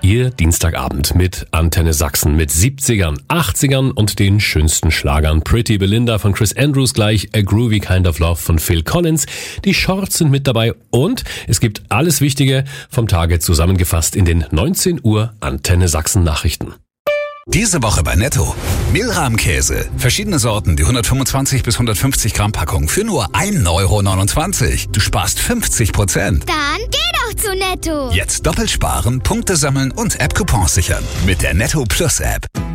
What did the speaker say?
Ihr Dienstagabend mit Antenne Sachsen mit 70ern, 80ern und den schönsten Schlagern. Pretty Belinda von Chris Andrews gleich, A Groovy Kind of Love von Phil Collins. Die Shorts sind mit dabei und es gibt alles Wichtige vom Tage zusammengefasst in den 19 Uhr Antenne Sachsen Nachrichten. Diese Woche bei Netto. Mehlrahmkäse. Verschiedene Sorten, die 125 bis 150 Gramm Packung für nur 1,29 €. Du sparst 50%. Dann geh doch zu Netto. Jetzt doppelt sparen, Punkte sammeln und App-Coupons sichern. Mit der Netto Plus App.